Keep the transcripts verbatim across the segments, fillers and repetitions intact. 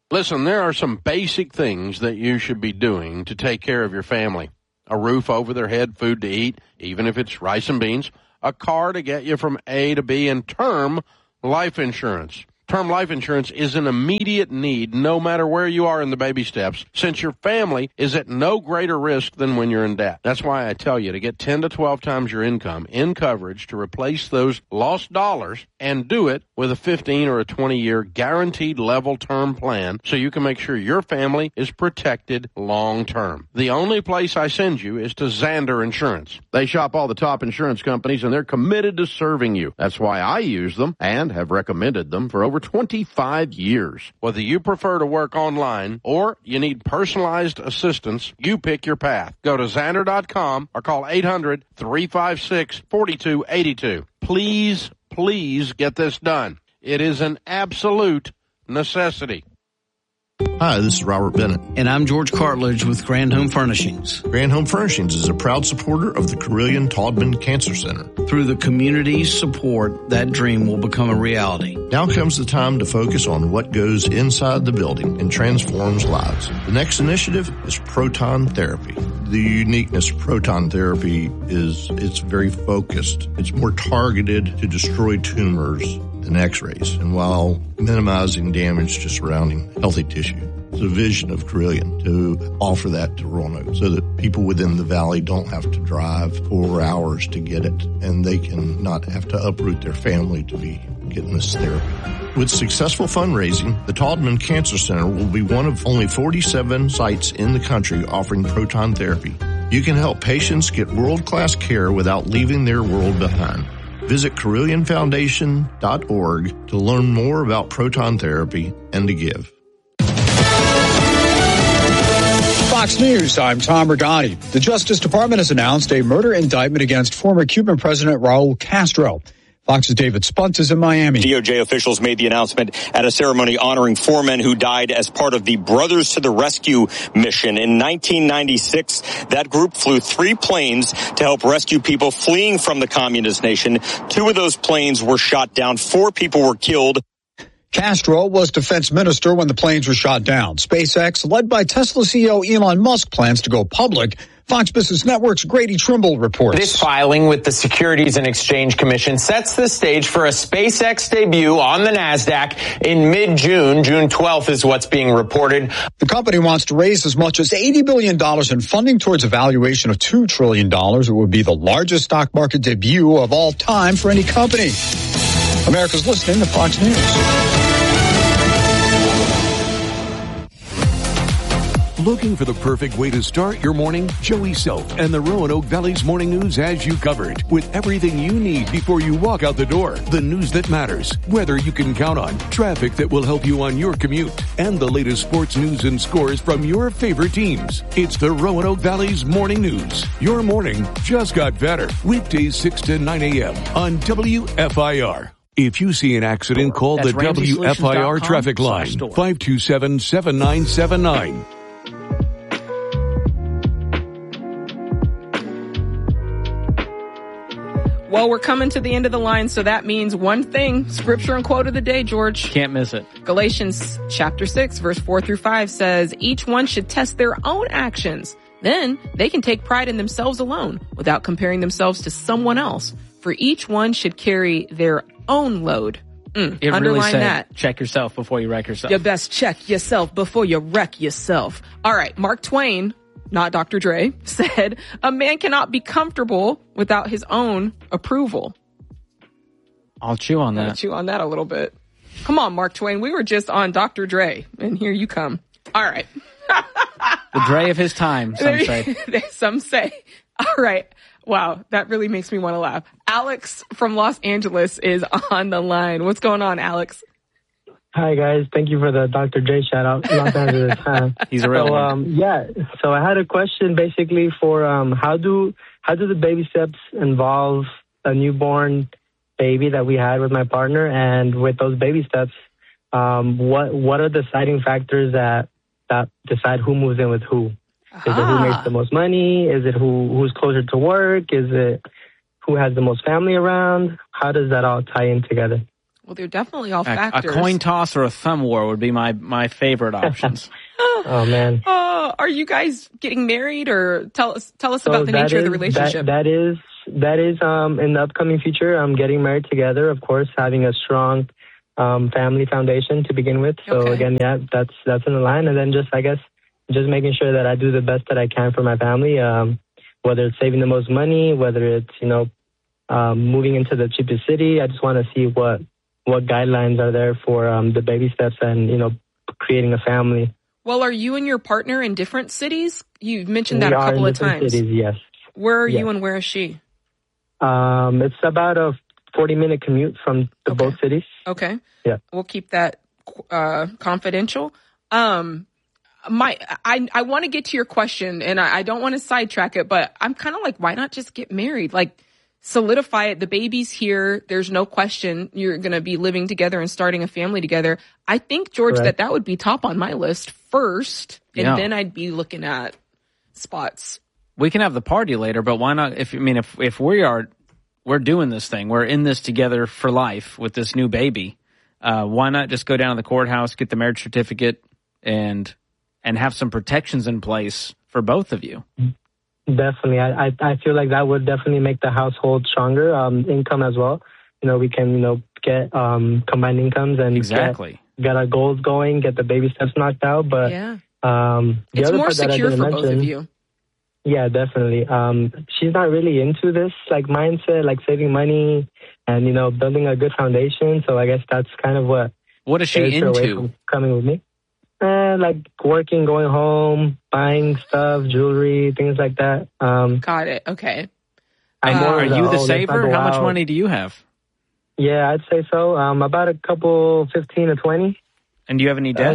Listen, there are some basic things that you should be doing to take care of your family. A roof over their head, food to eat, even if it's rice and beans, a car to get you from A to B, and term life insurance. Term life insurance is an immediate need no matter where you are in the baby steps, since your family is at no greater risk than when you're in debt. That's why I tell you to get ten to twelve times your income in coverage to replace those lost dollars, and do it with a fifteen or a twenty-year guaranteed level term plan so you can make sure your family is protected long term. The only place I send you is to Zander Insurance. They shop all the top insurance companies, and they're committed to serving you. That's why I use them and have recommended them for over twenty-five years. Whether you prefer to work online or you need personalized assistance, you pick your path. Go to Zander dot com or call eight hundred, three five six, four two eight two. Please, please get this done. It is an absolute necessity. Hi, this is Robert Bennett. And I'm George Cartledge with Grand Home Furnishings. Grand Home Furnishings is a proud supporter of the Carilion Taubman Cancer Center. Through the community's support, that dream will become a reality. Now comes the time to focus on what goes inside the building and transforms lives. The next initiative is proton therapy. The uniqueness of proton therapy is it's very focused. It's more targeted to destroy tumors than x-rays, and while minimizing damage to surrounding healthy tissue. It's a vision of Carilion to offer that to Roanoke so that people within the valley don't have to drive four hours to get it, and they can not have to uproot their family to be getting this therapy. With successful fundraising, the Taubman Cancer Center will be one of only forty-seven sites in the country offering proton therapy. You can help patients get world-class care without leaving their world behind. Visit Carilion Foundation dot org to learn more about proton therapy and to give. Fox News, I'm Tom Rigotti. The Justice Department has announced a murder indictment against former Cuban President Raul Castro. Fox's David Spunts is in Miami. D O J officials made the announcement at a ceremony honoring four men who died as part of the Brothers to the Rescue mission. In nineteen ninety-six, that group flew three planes to help rescue people fleeing from the communist nation. Two of those planes were shot down. Four people were killed. Castro was defense minister when the planes were shot down. SpaceX, led by Tesla C E O Elon Musk, plans to go public. Fox Business Network's Grady Trimble reports. This filing with the Securities and Exchange Commission sets the stage for a SpaceX debut on the NASDAQ in mid-June. June twelfth is what's being reported. The company wants to raise as much as eighty billion dollars in funding towards a valuation of two trillion dollars. It would be the largest stock market debut of all time for any company. America's listening to Fox News. Looking for the perfect way to start your morning? Joey Self and the Roanoke Valley's Morning News has you covered with everything you need before you walk out the door. The news that matters, weather you can count on, traffic that will help you on your commute, and the latest sports news and scores from your favorite teams. It's the Roanoke Valley's Morning News. Your morning just got better. Weekdays six to nine a.m. on W F I R. If you see an accident, call That's the W F I R traffic line, five two seven, seven nine seven nine. Well, we're coming to the end of the line, so that means one thing. Scripture and quote of the day, George. Can't miss it. Galatians chapter six, verse four through five says, each one should test their own actions. Then they can take pride in themselves alone without comparing themselves to someone else. For each one should carry their own load. Mm, it underline really said, that. Check yourself before you wreck yourself. You best check yourself before you wreck yourself. All right, Mark Twain, not Doctor Dre, said, a man cannot be comfortable without his own approval. I'll chew on that. I'll chew on that a little bit. Come on, Mark Twain. We were just on Doctor Dre, and here you come. All right. The Dre of his time, some say. Some say. All right. Wow, that really makes me want to laugh. Alex from Los Angeles is on the line. What's going on, Alex? Hi, guys. Thank you for the Doctor J shout-out. Los Angeles. Huh? He's a real so, one. Um, yeah, so I had a question basically for um, how do how do the baby steps involve a newborn baby that we had with my partner? And with those baby steps, um, what what are the deciding factors that, that decide who moves in with who? Is it who makes the most money? Is it who who's closer to work? Is it who has the most family around? How does that all tie in together? Well, they're definitely all A, factors. a coin toss or a thumb war would be my, my favorite options. Oh, man. Uh, are you guys getting married, or tell us tell us So about the that nature of the is- relationship? That, that is that is um, in the upcoming future. I'm getting married together, of course, having a strong um, family foundation to begin with. So Okay. again, yeah, that's that's in the line, and then just I guess just making sure that I do the best that I can for my family. Um, whether it's saving the most money, whether it's you know um, moving into the cheapest city. I just want to see what what guidelines are there for um, the baby steps and you know creating a family. Well, are you and your partner in different cities? You've mentioned that We a are couple in of different times. cities, yes. Where are Yes. you and where is she? Um, it's about a forty minute commute from the Okay. both cities. Okay. Yeah. We'll keep that uh, confidential. Um, my, I, I want to get to your question, and I, I don't want to sidetrack it, but I'm kind of like, why not just get married? Like, solidify it. The baby's here. There's no question you're going to be living together and starting a family together. I think, George, Correct. that that would be top on my list first, and Yeah. then I'd be looking at spots. We can have the party later, but why not? If I mean, if if we are, we're doing this thing, we're in this together for life with this new baby. Uh, why not just go down to the courthouse, get the marriage certificate, and and have some protections in place for both of you? Definitely. I, I, I feel like that would definitely make the household stronger, um, income as well. You know, we can, you know, get um, combined incomes and Exactly. get, get our goals going, get the baby steps knocked out. But Yeah. um, the It's other more part that I secure didn't for both mention, of you. Yeah, definitely. Um, she's not really into this like mindset, like saving money and, you know, building a good foundation. So I guess that's kind of what What is she scares her away into? from coming with me. Uh, like working, going home, buying stuff, jewelry, things like that. Um, Got it. Okay. I'm Uh, more Are of you oh, the let's not saver? go How much out. money do you have? Yeah, I'd say so. Um, about a couple, fifteen to twenty. And do you have any debt?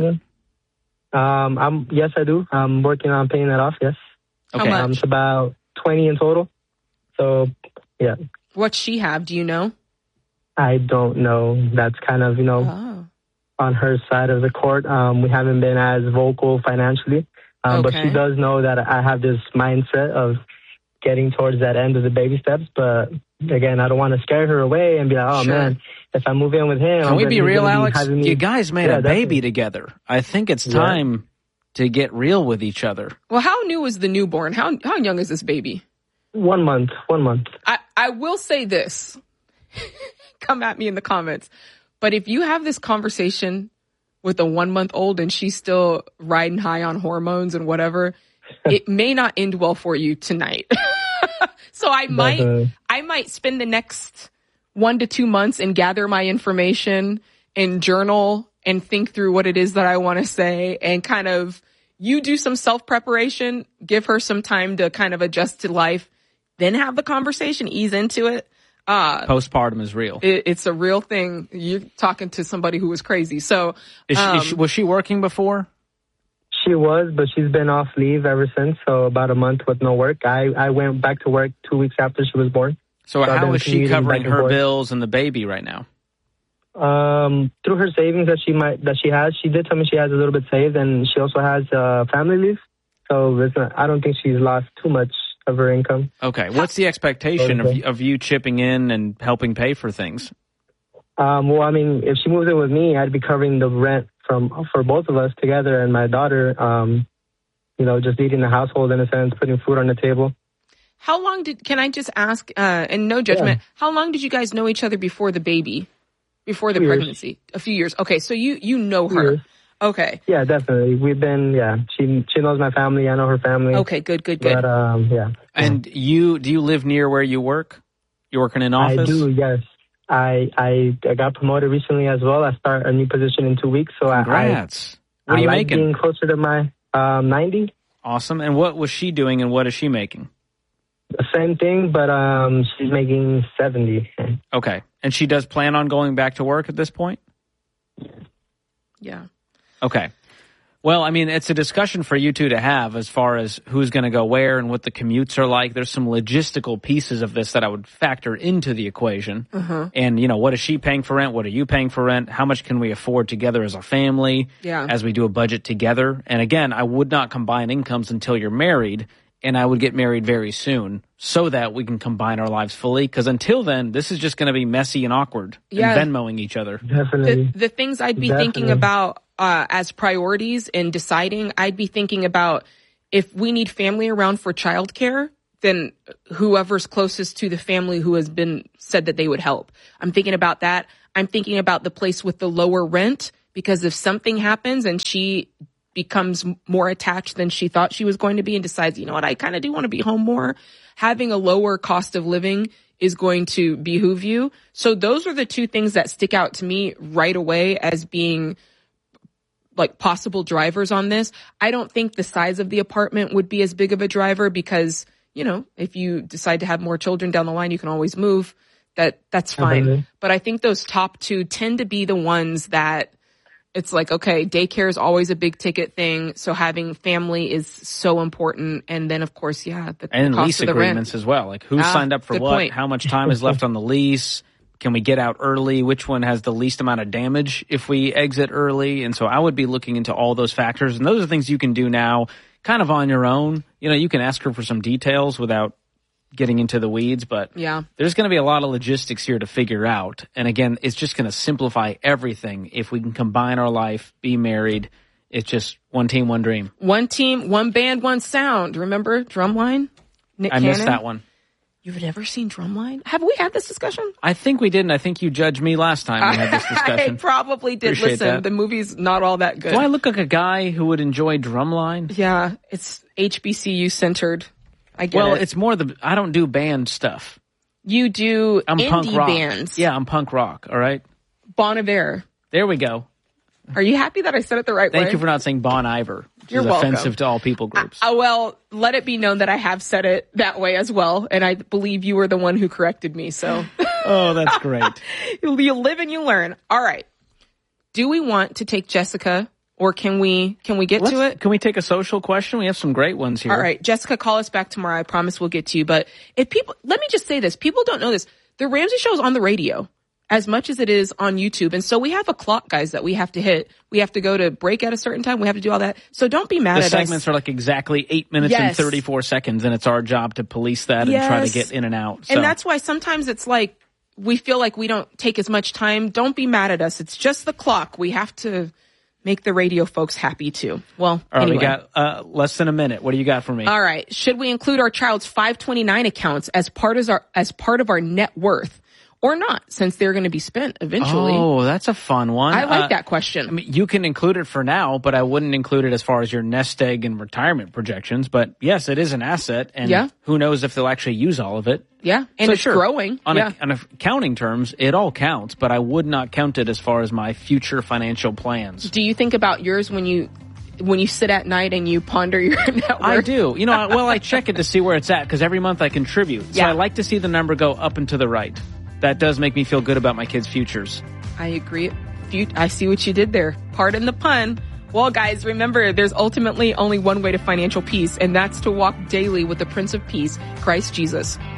Um, I'm yes, I do. I'm working on paying that off. Yes. Okay. How Um, much? it's about twenty in total. So, yeah, What's she have? Do you know? I don't know. That's kind of you know Oh. on her side of the court. Um, we haven't been as vocal financially, um, but Okay. she does know that I have this mindset of getting towards that end of the baby steps. But again, I don't want to scare her away and be like, oh Sure. man, if I move in with him, Can I'm we gonna- be he's real, gonna be Alex? having me- You guys made Yeah, a baby definitely. together. I think it's Yeah. time to get real with each other. Well, how new is the newborn? How how young is this baby? One month, one month. I, I will say this. Come at me in the comments. But if you have this conversation with a one month old and she's still riding high on hormones and whatever, it may not end well for you tonight. So I might, Definitely. I might spend the next one to two months and gather my information and journal and think through what it is that I want to say and kind of, you do some self preparation, give her some time to kind of adjust to life, then have the conversation, ease into it. Uh, Postpartum is real. it, it's a real thing. You're talking to somebody who was crazy. So, Is she, um, is she, was she working before? She was, but she's been off leave ever since. So about a month with no work. I, I went back to work two weeks after she was born. So, I've how been is she commuting covering back and her forth. bills and the baby right now? Um, through her savings that she might that she has, she did tell me she has a little bit saved, and she also has uh, family leave. So it's not, I don't think she's lost too much of her income. Okay. What's the expectation of, Okay. of you chipping in and helping pay for things? Um, well, I mean, if she moves in with me, I'd be covering the rent from for both of us together, and my daughter. Um, you know, just leading the household in a sense, putting food on the table. how long did, can I just ask, uh, and no judgment, how long did you guys know each other before the baby, before the Two years. pregnancy? A few years. Okay. So you, you know Two her. years. Okay. Yeah, definitely. We've been, yeah. She she knows my family. I know her family. Okay. Good, good, good. But um, yeah. And you, do you live near where you work? You working in office? I do. Yes. I I I got promoted recently as well. I start a new position in two weeks. So I Congrats. I, What are you I like making? being closer to my um ninety. Awesome. And what was she doing and what is she making? The same thing, but um, she's making seventy. Okay. And she does plan on going back to work at this point? Yeah. Okay. Well, I mean, it's a discussion for you two to have as far as who's going to go where and what the commutes are like. There's some logistical pieces of this that I would factor into the equation. Uh-huh. And, you know, what is she paying for rent? What are you paying for rent? How much can we afford together as a family Yeah. as we do a budget together? And again, I would not combine incomes until you're married and I would get married very soon so that we can combine our lives fully. Because until then, this is just going to be messy and awkward Yeah. and Venmoing each other. Definitely. The, the things I'd be Definitely. thinking about uh, as priorities in deciding, I'd be thinking about if we need family around for childcare, then whoever's closest to the family who has been said that they would help. I'm thinking about that. I'm thinking about the place with the lower rent, because if something happens and she becomes more attached than she thought she was going to be and decides, you know what, I kind of do want to be home more, having a lower cost of living is going to behoove you. So those are the two things that stick out to me right away as being like possible drivers on this. I don't think the size of the apartment would be as big of a driver because, you know, if you decide to have more children down the line, you can always move. That that's fine. Definitely. But I think those top two tend to be the ones that it's like, okay, daycare is always a big ticket thing. So having family is so important. And then, of course, yeah, the, And the cost lease of the agreements rent. as well. Like who Ah, signed up for good what? point. How much time is left on the lease? Can we get out early? Which one has the least amount of damage if we exit early? And so I would be looking into all those factors. And those are things you can do now kind of on your own. You know, you can ask her for some details without getting into the weeds, but Yeah. there's going to be a lot of logistics here to figure out. And again, it's just going to simplify everything. If we can combine our life, be married, it's just one team, one dream. One team, one band, one sound. Remember Drumline? Nick I Cannon? missed that one. You've never seen Drumline? Have we had this discussion? I think we did, and I think you judged me last time we had this discussion. I probably did. Appreciate Listen, that. the movie's not all that good. Do I look like a guy who would enjoy Drumline? Yeah, it's H B C U centered. I get Well, it. it's more the I don't do band stuff. You do I'm indie punk rock. bands. Yeah, I'm punk rock. All right, Bon Iver. there we go. Are you happy that I said it the right way? Thank you for not saying Bon Iver, which You're is welcome. offensive to all people groups. Oh, well, let it be known that I have said it that way as well, and I believe you were the one who corrected me, so. Oh, that's great. You live and you learn. All right. Do we want to take Jessica, or can we can we get Let's- to it? Can we take a social question? We have some great ones here. All right, Jessica, call us back tomorrow. I promise we'll get to you. But if people, let me just say this. People don't know this. The Ramsey Show is on the radio as much as it is on YouTube. And so we have a clock, guys, that we have to hit. We have to go to break at a certain time. We have to do all that. So don't be mad The at segments us. are like exactly eight minutes and Yes. thirty-four seconds, and it's our job to police that and try to Yes. get in and out. So. And that's why sometimes it's like we feel like we don't take as much time. Don't be mad at us. It's just the clock. We have to make the radio folks happy too. Well, all right, anyway. we got uh, less than a minute. What do you got for me? All right. Should we include our child's five twenty-nine accounts as part of our as part of our net worth, or not, since they're going to be spent eventually? Oh, that's a fun one. I like Uh, that question. I mean, you can include it for now, but I wouldn't include it as far as your nest egg and retirement projections. But yes, it is an asset, and Yeah. who knows if they'll actually use all of it. Yeah, and So it's sure, growing. On, Yeah. a, on accounting terms, it all counts, but I would not count it as far as my future financial plans. Do you think about yours when you when you sit at night and you ponder your net worth? I do. You know, I- well, I check it to see where it's at because every month I contribute. So Yeah. I like to see the number go up and to the right. That does make me feel good about my kids' futures. I agree. You- I see what you did there. Pardon the pun. Well, guys, remember, there's ultimately only one way to financial peace, and that's to walk daily with the Prince of Peace, Christ Jesus.